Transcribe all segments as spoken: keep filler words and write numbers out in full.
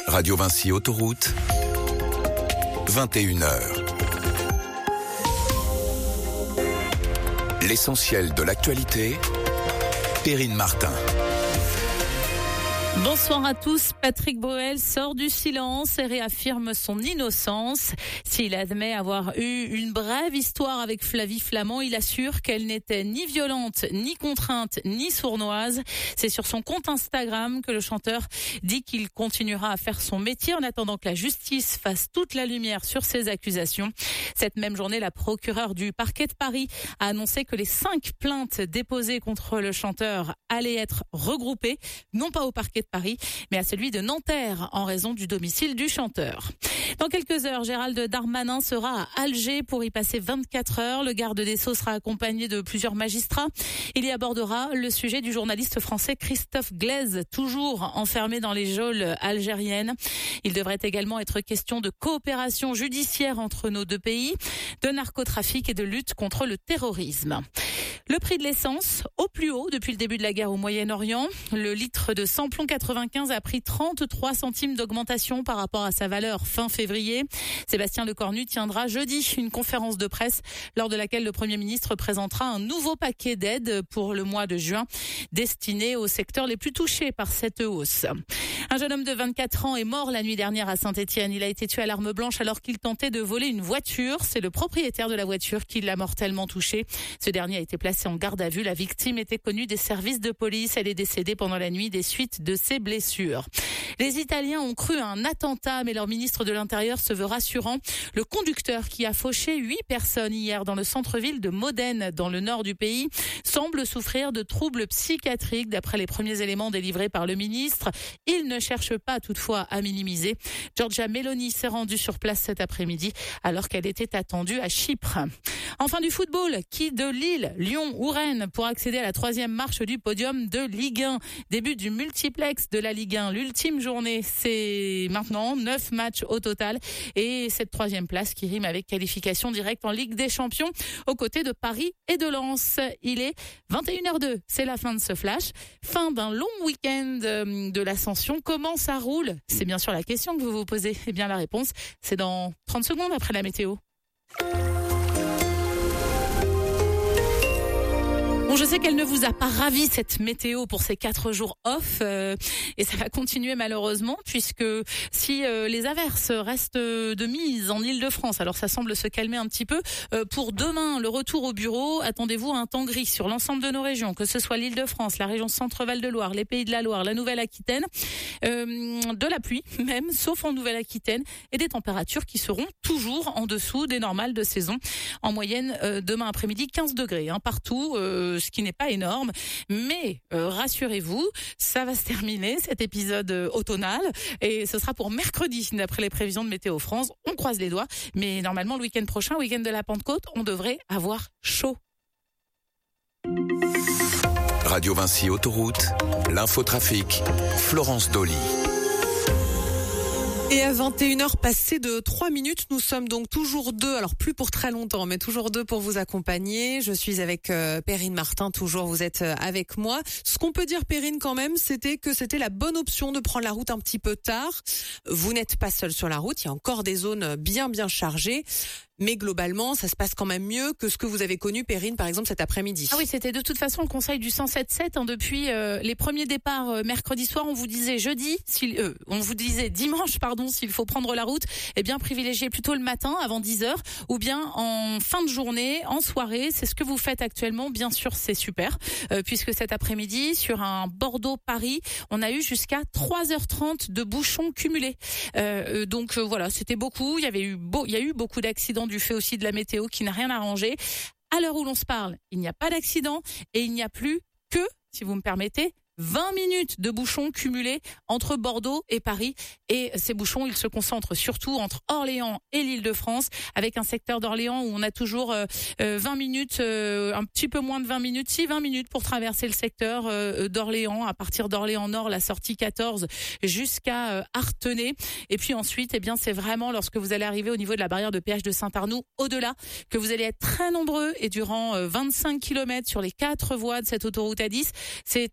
Radio Vinci Autoroute, vingt et une heures. L'essentiel de l'actualité, Perrine Martin. Bonsoir à tous. Patrick Bruel sort du silence et réaffirme son innocence. S'il admet avoir eu une brève histoire avec Flavie Flament, il assure qu'elle n'était ni violente, ni contrainte, ni sournoise. C'est sur son compte Instagram que le chanteur dit qu'il continuera à faire son métier en attendant que la justice fasse toute la lumière sur ses accusations. Cette même journée, la procureure du parquet de Paris a annoncé que les cinq plaintes déposées contre le chanteur allaient être regroupées, non pas au parquet de Paris, mais à celui de Nanterre, en raison du domicile du chanteur. Dans quelques heures, Gérald Darmanin sera à Alger pour y passer vingt-quatre heures. Le garde des Sceaux sera accompagné de plusieurs magistrats. Il y abordera le sujet du journaliste français Christophe Glaise, toujours enfermé dans les geôles algériennes. Il devrait également être question de coopération judiciaire entre nos deux pays, de narcotrafic et de lutte contre le terrorisme. Le prix de l'essence au plus haut depuis le début de la guerre au Moyen-Orient. Le litre de samplon quatre-vingt-quinze a pris trente-trois centimes d'augmentation par rapport à sa valeur fin février. Sébastien Lecornu tiendra jeudi une conférence de presse lors de laquelle le Premier ministre présentera un nouveau paquet d'aides pour le mois de juin destiné aux secteurs les plus touchés par cette hausse. Un jeune homme de vingt-quatre ans est mort la nuit dernière à Saint-Étienne. Il a été tué à l'arme blanche alors qu'il tentait de voler une voiture. C'est le propriétaire de la voiture qui l'a mortellement touché. Ce dernier a été placé en garde à vue. La victime était connue des services de police. Elle est décédée pendant la nuit des suites de ses blessures. Les Italiens ont cru à un attentat, mais leur ministre de l'Intérieur se veut rassurant. Le conducteur qui a fauché huit personnes hier dans le centre-ville de Modène, dans le nord du pays, semble souffrir de troubles psychiatriques, d'après les premiers éléments délivrés par le ministre. Il ne cherche pas toutefois à minimiser. Giorgia Meloni s'est rendue sur place cet après-midi alors qu'elle était attendue à Chypre. Enfin du football, qui de Lille, Lyon ou Rennes pour accéder à la troisième marche du podium de Ligue un. Début du multiplex de la Ligue un. L'ultime journée, c'est maintenant neuf matchs au total et cette troisième place qui rime avec qualification directe en Ligue des Champions aux côtés de Paris et de Lens. Il est vingt et une heures deux, c'est la fin de ce flash. Fin d'un long week-end de l'Ascension. Comment ça roule? C'est bien sûr la question que vous vous posez. Eh bien la réponse, c'est dans trente secondes après la météo. Bon, je sais qu'elle ne vous a pas ravi cette météo pour ces quatre jours off euh, et ça va continuer malheureusement puisque si euh, les averses restent de mise en Île-de-France, alors ça semble se calmer un petit peu. Euh, pour demain, le retour au bureau, attendez-vous à un temps gris sur l'ensemble de nos régions, que ce soit l'Île-de-France, la région Centre-Val de Loire, les Pays de la Loire, la Nouvelle-Aquitaine, euh, de la pluie même, sauf en Nouvelle-Aquitaine, et des températures qui seront toujours en dessous des normales de saison. En moyenne, euh, demain après-midi, quinze degrés hein, partout. Euh, ce qui n'est pas énorme, mais euh, rassurez-vous, ça va se terminer cet épisode euh, automnal et ce sera pour mercredi d'après les prévisions de Météo France. On croise les doigts, mais normalement le week-end prochain, week-end de la Pentecôte, on devrait avoir chaud. Radio Vinci Autoroute, l'infotrafic, Florence Dolly. Et à vingt et une heures passées de trois minutes, nous sommes donc toujours deux, alors plus pour très longtemps, mais toujours deux pour vous accompagner. Je suis avec euh, Perrine Martin, toujours vous êtes euh, avec moi. Ce qu'on peut dire, Perrine, quand même, c'était que c'était la bonne option de prendre la route un petit peu tard. Vous n'êtes pas seul sur la route, il y a encore des zones bien bien chargées. Mais globalement, ça se passe quand même mieux que ce que vous avez connu, Perrine, par exemple, cet après-midi. Ah oui, c'était de toute façon le conseil du cent sept sept. Hein, depuis euh, les premiers départs euh, mercredi soir, on vous disait jeudi, s'il, euh, on vous disait dimanche, pardon, s'il faut prendre la route, eh bien privilégiez plutôt le matin, avant dix heures, ou bien en fin de journée, en soirée. C'est ce que vous faites actuellement. Bien sûr, c'est super, euh, puisque cet après-midi, sur un Bordeaux-Paris, on a eu jusqu'à trois heures trente de bouchons cumulés. Euh, donc euh, voilà, c'était beaucoup. Il y avait eu beau, il y a eu beaucoup d'accidents du fait aussi de la météo qui n'a rien arrangé. À l'heure où l'on se parle, il n'y a pas d'accident et il n'y a plus que, si vous me permettez, vingt minutes de bouchons cumulés entre Bordeaux et Paris. Et ces bouchons, ils se concentrent surtout entre Orléans et l'Île-de-France, avec un secteur d'Orléans où on a toujours euh, vingt minutes, euh, un petit peu moins de vingt minutes, si vingt minutes pour traverser le secteur euh, d'Orléans, à partir d'Orléans Nord, la sortie quatorze jusqu'à euh, Artenay. Et puis ensuite, eh bien, c'est vraiment lorsque vous allez arriver au niveau de la barrière de péage de Saint-Arnoux, au-delà, que vous allez être très nombreux et durant euh, vingt-cinq kilomètres sur les quatre voies de cette autoroute A dix. C'est un axe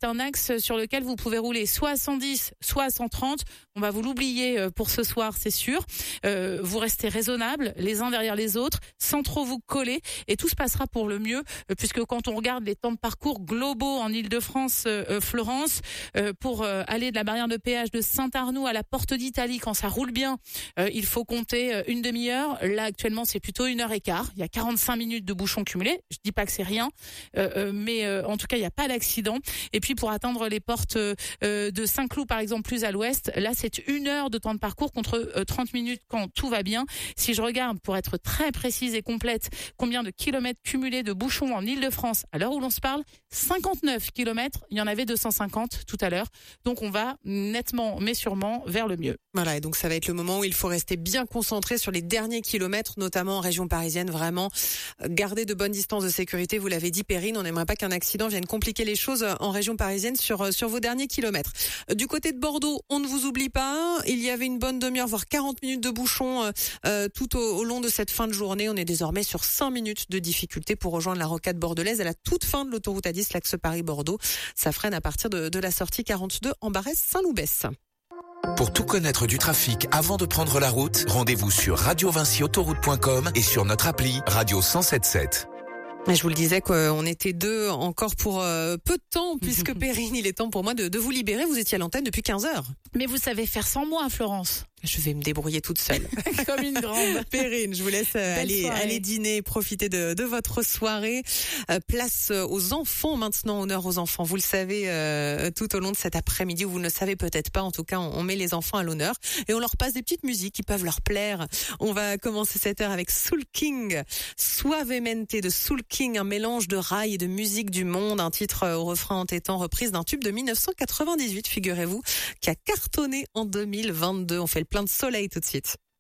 axe sur lequel vous pouvez rouler soit à cent dix, soit à cent trente. On va vous l'oublier pour ce soir, c'est sûr. Euh, vous restez raisonnables les uns derrière les autres, sans trop vous coller, et tout se passera pour le mieux, puisque quand on regarde les temps de parcours globaux en Île-de-France, euh, Florence, euh, pour euh, aller de la barrière de péage de Saint-Arnoux à la Porte d'Italie, quand ça roule bien, euh, il faut compter euh, une demi-heure. Là, actuellement, c'est plutôt une heure et quart. Il y a quarante-cinq minutes de bouchons cumulés. Je dis pas que c'est rien, euh, euh, mais euh, en tout cas, il n'y a pas d'accident. Et puis, pour atteindre les portes euh, de Saint-Cloud, par exemple, plus à l'ouest, là, c'est une heure de temps de parcours contre euh, trente minutes quand tout va bien. Si je regarde, pour être très précise et complète, combien de kilomètres cumulés de bouchons en Île-de-France à l'heure où l'on se parle, cinquante-neuf kilomètres. Il y en avait deux cent cinquante tout à l'heure. Donc, on va nettement, mais sûrement, vers le mieux. Voilà, et donc ça va être le moment où il faut rester bien concentré sur les derniers kilomètres, notamment en région parisienne. Vraiment, garder de bonnes distances de sécurité. Vous l'avez dit, Perrine, on n'aimerait pas qu'un accident vienne compliquer les choses en région parisienne sur sur vos derniers kilomètres. Du côté de Bordeaux, on ne vous oublie pas. Il y avait une bonne demi-heure, voire quarante minutes de bouchons euh, tout au, au long de cette fin de journée. On est désormais sur cinq minutes de difficulté pour rejoindre la rocade bordelaise à la toute fin de l'autoroute A dix, l'axe Paris-Bordeaux. Ça freine à partir de, de la sortie quarante-deux en Barès-Saint-Loubès. Pour tout connaître du trafic avant de prendre la route, rendez-vous sur radio vinci autoroute point com et sur notre appli Radio cent sept sept. Je vous le disais qu'on était deux encore pour euh, peu de temps, puisque Perrine, il est temps pour moi de, de vous libérer. Vous étiez à l'antenne depuis quinze heures. Mais vous savez faire sans moi, Florence. Je vais me débrouiller toute seule. Comme une grande. Perrine, je vous laisse aller, aller dîner, profiter de, de votre soirée. Euh, place aux enfants maintenant, honneur aux enfants. Vous le savez euh, tout au long de cet après-midi, ou vous ne le savez peut-être pas. En tout cas, on, on met les enfants à l'honneur et on leur passe des petites musiques qui peuvent leur plaire. On va commencer cette heure avec Soul King, Suavemente de Soul King, un mélange de rail et de musique du monde, un titre au refrain entêtant, reprise d'un tube de dix-neuf cent quatre-vingt-dix-huit, figurez-vous, qui a cartonné en deux mille vingt-deux. On fait le plein de soleil tout de suite.